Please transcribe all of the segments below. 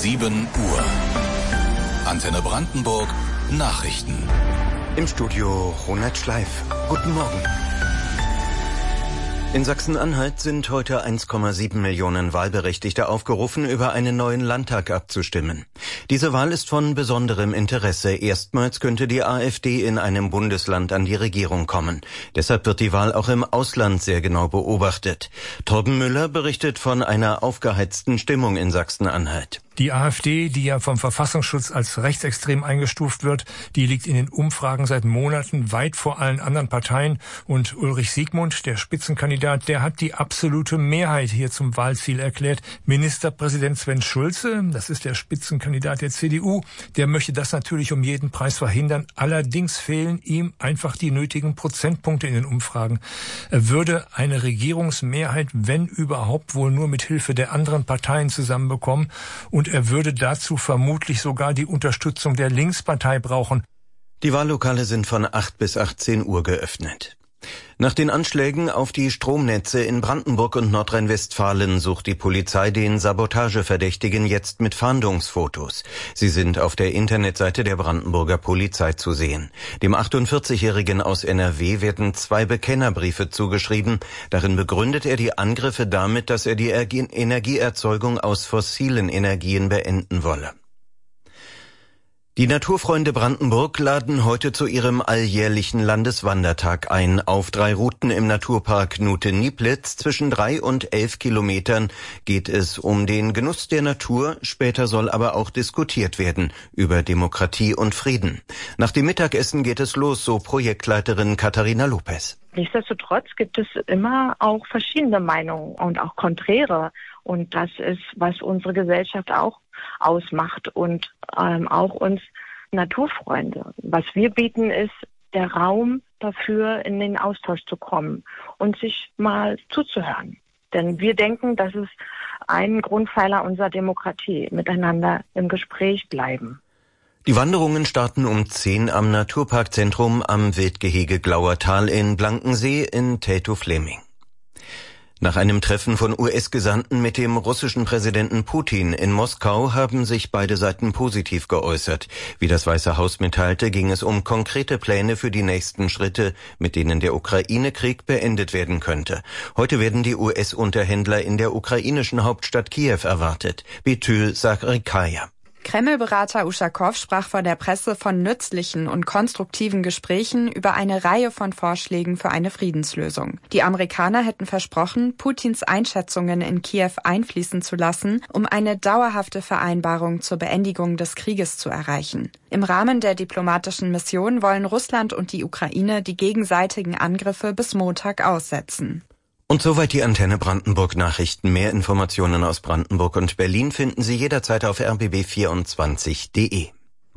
7 Uhr. Antenne Brandenburg, Nachrichten. Im Studio Ronald Schleif. Guten Morgen. In Sachsen-Anhalt sind heute 1,7 Millionen Wahlberechtigte aufgerufen, über einen neuen Landtag abzustimmen. Diese Wahl ist von besonderem Interesse. Erstmals könnte die AfD in einem Bundesland an die Regierung kommen. Deshalb wird die Wahl auch im Ausland sehr genau beobachtet. Torben Müller berichtet von einer aufgeheizten Stimmung in Sachsen-Anhalt. Die AfD, die ja vom Verfassungsschutz als rechtsextrem eingestuft wird, die liegt in den Umfragen seit Monaten weit vor allen anderen Parteien. Und Ulrich Siegmund, der Spitzenkandidat, der hat die absolute Mehrheit hier zum Wahlziel erklärt. Ministerpräsident Sven Schulze, das ist der Spitzenkandidat der CDU, der möchte das natürlich um jeden Preis verhindern. Allerdings fehlen ihm einfach die nötigen Prozentpunkte in den Umfragen. Er würde eine Regierungsmehrheit, wenn überhaupt, wohl nur mit Hilfe der anderen Parteien zusammenbekommen. Und er würde dazu vermutlich sogar die Unterstützung der Linkspartei brauchen. Die Wahllokale sind von 8 bis 18 Uhr geöffnet. Nach den Anschlägen auf die Stromnetze in Brandenburg und Nordrhein-Westfalen sucht die Polizei den Sabotageverdächtigen jetzt mit Fahndungsfotos. Sie sind auf der Internetseite der Brandenburger Polizei zu sehen. Dem 48-Jährigen aus NRW werden 2 Bekennerbriefe zugeschrieben. Darin begründet er die Angriffe damit, dass er die Energieerzeugung aus fossilen Energien beenden wolle. Die Naturfreunde Brandenburg laden heute zu ihrem alljährlichen Landeswandertag ein. Auf 3 Routen im Naturpark Nute-Nieplitz zwischen 3 und 11 Kilometern geht es um den Genuss der Natur. Später soll aber auch diskutiert werden über Demokratie und Frieden. Nach dem Mittagessen geht es los, so Projektleiterin Katharina Lopez. Nichtsdestotrotz gibt es immer auch verschiedene Meinungen und auch konträre. Und das ist, was unsere Gesellschaft auch ausmacht und auch uns Naturfreunde. Was wir bieten, ist der Raum dafür, in den Austausch zu kommen und sich mal zuzuhören. Denn wir denken, das ist ein Grundpfeiler unserer Demokratie, miteinander im Gespräch bleiben. Die Wanderungen starten um 10 am Naturparkzentrum am Wildgehege Glauertal in Blankensee in Teltow-Fläming. Nach einem Treffen von US-Gesandten mit dem russischen Präsidenten Putin in Moskau haben sich beide Seiten positiv geäußert. Wie das Weiße Haus mitteilte, ging es um konkrete Pläne für die nächsten Schritte, mit denen der Ukraine-Krieg beendet werden könnte. Heute werden die US-Unterhändler in der ukrainischen Hauptstadt Kiew erwartet. Betül Sakrikaya. Kreml-Berater Uschakow sprach vor der Presse von nützlichen und konstruktiven Gesprächen über eine Reihe von Vorschlägen für eine Friedenslösung. Die Amerikaner hätten versprochen, Putins Einschätzungen in Kiew einfließen zu lassen, um eine dauerhafte Vereinbarung zur Beendigung des Krieges zu erreichen. Im Rahmen der diplomatischen Mission wollen Russland und die Ukraine die gegenseitigen Angriffe bis Montag aussetzen. Und soweit die Antenne Brandenburg Nachrichten. Mehr Informationen aus Brandenburg und Berlin finden Sie jederzeit auf rbb24.de.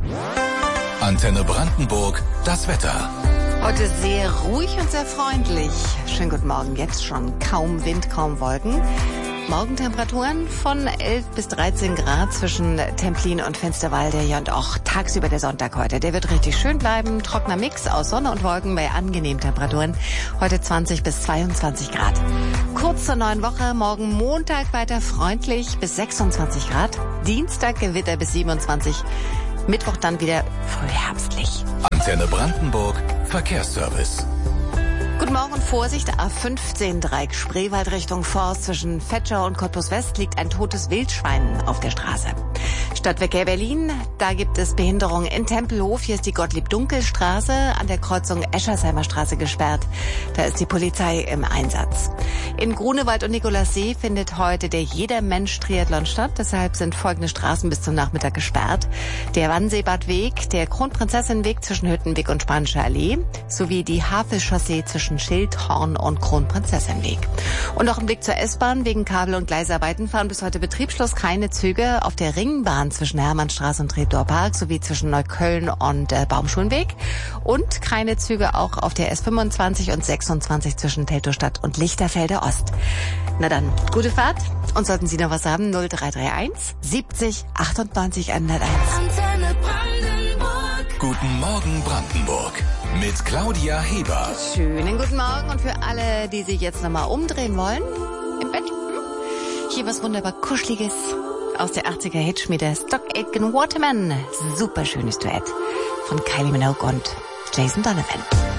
Antenne Brandenburg, das Wetter. Heute sehr ruhig und sehr freundlich. Schönen guten Morgen, jetzt schon kaum Wind, kaum Wolken. Morgentemperaturen von 11 bis 13 Grad zwischen Templin und Finsterwalde. Ja, und auch tagsüber der Sonntag heute. Der wird richtig schön bleiben. Trockener Mix aus Sonne und Wolken bei angenehmen Temperaturen. Heute 20 bis 22 Grad. Kurz zur neuen Woche. Morgen Montag weiter freundlich bis 26 Grad. Dienstag Gewitter bis 27. Mittwoch dann wieder frühherbstlich. Antenne Brandenburg, Verkehrsservice. Guten Morgen, Vorsicht, A15 Dreieck Spreewald Richtung Forst zwischen Vetschau und Cottbus West liegt ein totes Wildschwein auf der Straße. Stadtverkehr Berlin, da gibt es Behinderungen in Tempelhof, hier ist die Gottlieb-Dunkel-Straße an der Kreuzung Eschersheimer Straße gesperrt, da ist die Polizei im Einsatz. In Grunewald und Nikolassee findet heute der Jeder-Mensch-Triathlon statt, deshalb sind folgende Straßen bis zum Nachmittag gesperrt. Der Wannseebadweg, der Kronprinzessinnenweg zwischen Hüttenweg und Spanische Allee, sowie die Havelchaussee zwischen Schildhorn und Kronprinzessinnenweg. Und noch ein Blick zur S-Bahn. Wegen Kabel- und Gleisarbeiten fahren bis heute Betriebsschluss keine Züge auf der Ringbahn zwischen Hermannstraße und Treptower Park sowie zwischen Neukölln und Baumschulenweg. Und keine Züge auch auf der S25 und 26 zwischen Teltowstadt und Lichterfelde Ost. Na dann, gute Fahrt. Und sollten Sie noch was haben, 0331 70 98 101. Antenne Brandenburg. Guten Morgen Brandenburg. Mit Claudia Heber. Schönen guten Morgen und für alle, die sich jetzt nochmal umdrehen wollen, im Bett. Hier was wunderbar Kuscheliges aus der 80er Hitschmiede Stock Aitken Waterman. Super schönes Duett von Kylie Minogue und Jason Donovan.